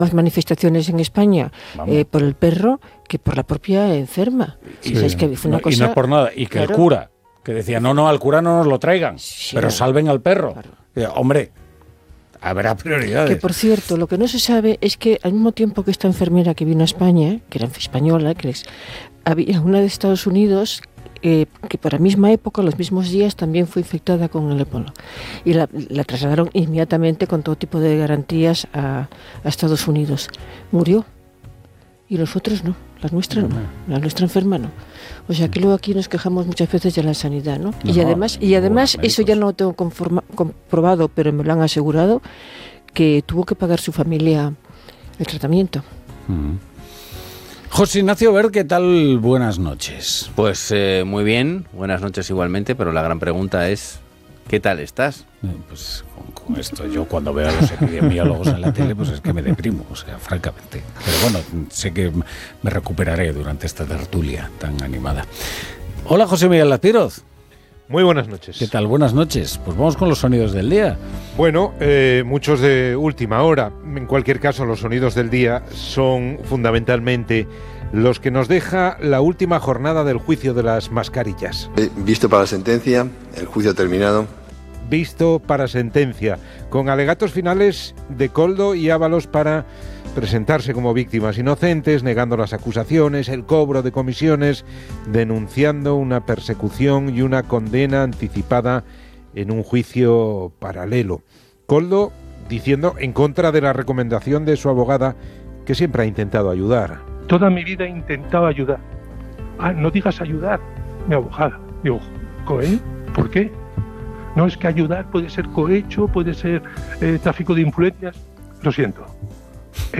más manifestaciones en España por el perro que por la propia enferma. Sí. O sea, es que fue una cosa... Y no es por nada. Y que claro, el cura, que decía, no, al cura no nos lo traigan, sí, pero salven al perro. Claro. Hombre, habrá prioridades. Que, por cierto, lo que no se sabe es que al mismo tiempo que esta enfermera que vino a España, que era española, había una de Estados Unidos... que por la misma época, los mismos días, también fue infectada con el ébola. Y la trasladaron inmediatamente con todo tipo de garantías a Estados Unidos. Murió. Y los otros no, la nuestra no, la nuestra enferma no. O sea, que luego aquí nos quejamos muchas veces de la sanidad, ¿no? Y además eso ya no lo tengo comprobado, pero me lo han asegurado, que tuvo que pagar su familia el tratamiento. José Ignacio Ver, ¿qué tal? Buenas noches. Pues muy bien, buenas noches igualmente, pero la gran pregunta es, ¿qué tal estás? Pues con esto, yo cuando veo a los epidemiólogos en la tele, pues es que me deprimo, o sea, francamente. Pero bueno, sé que me recuperaré durante esta tertulia tan animada. Hola, José Miguel Lazpiroz. Muy buenas noches. ¿Qué tal? Buenas noches. Pues vamos con los sonidos del día. Bueno, muchos de última hora. En cualquier caso, los sonidos del día son fundamentalmente los que nos deja la última jornada del juicio de las mascarillas. Visto para la sentencia, el juicio terminado. Visto para sentencia, con alegatos finales de Koldo y Ábalos para presentarse como víctimas inocentes, negando las acusaciones, el cobro de comisiones, denunciando una persecución y una condena anticipada en un juicio paralelo. Koldo diciendo en contra de la recomendación de su abogada, que siempre ha intentado ayudar. Toda mi vida he intentado ayudar. No digas ayudar, mi abogada. Digo, ¿cohe? ¿Por qué? No, es que ayudar puede ser cohecho, puede ser tráfico de influencias. Lo siento.